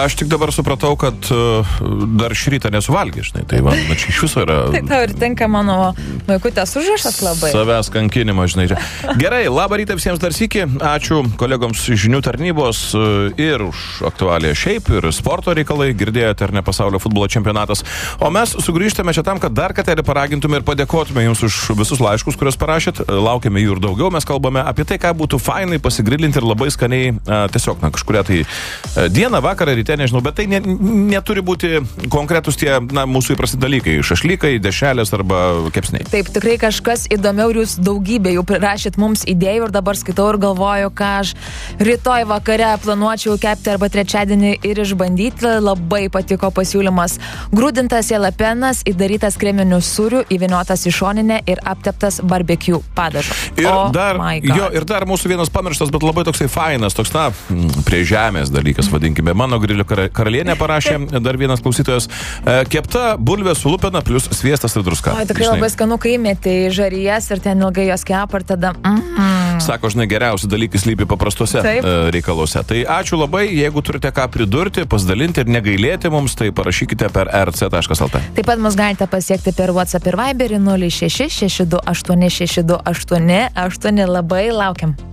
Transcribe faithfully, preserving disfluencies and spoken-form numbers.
Aš tik dabar supratau, kad uh, dar šį rytą nesuvalgė, žinai, tai man na, čia iš viso yra... Tai tau ir tinka mano vaikutės užrašas labai. Savęs kankinimo, žinai. Gerai, labą rytą visiems dar sykį. Ačiū kolegoms žinių tarnybos ir už aktualiją šiaip, ir sporto reikalai. Girdėjote, ar ne, pasaulio futbolo čempionatas. O mes sugrįžtame čia tam, kad dar kartelį paragintume ir padėkotume jums už visus laiškus, kuriuos parašėt. Laukiame jų ir daugiau. Mes kalbame apie tai, ką būtų fainai pasigrilinti ir labai skaniai a, tiesiog, na, kažkuria tai a, dieną, vakarą, ryte, nežinau, bet tai ne, neturi būti konkretus tie, na, mūsų įprasti dalykai. Šašlykai, dešrelės arba kepsniai. Taip, tikrai kažkas įdomiau ir jūs daugybė jau prirašėt mums idėjų ir dabar skaitau ir galvoju, ką aš rytoj vakare planuočiau kepti arba trečiadienį ir išbandyti. Labai patiko pasiūlymas. Grūdintas jalapenas, įdarytas kreminiu sūriu, įvyniotas į šoninę ir apteptas barbecue padažu. Ir, oh dar, jo, ir dar mūsų vienas pamirštas, bet labai toksai fainas, toks, na, prie žemės dalykas, vadinkime. Mano grilio karalienė parašė, dar vienas klausytojas, kepta bulvė su lupena plus sviestas ir druska. O, tikrai žinai, labai skanu, kai įmeti į žarijas ir ten ilgai jos kepa ir tada... Mm-hmm. Sako, žinai, geriausi dalykai slypi paprastuose Taip. reikaluose. Tai ačiū labai, jeigu turite ką pridurti, pasidalinti ir negailėti mums, tai parašykite per r c taškas l t. Taip pat mus galite pasiekti per WhatsApp ir Viberį nulis šeši šeši du aštuoni šeši du aštuoni aštuoni. Labai laukiam.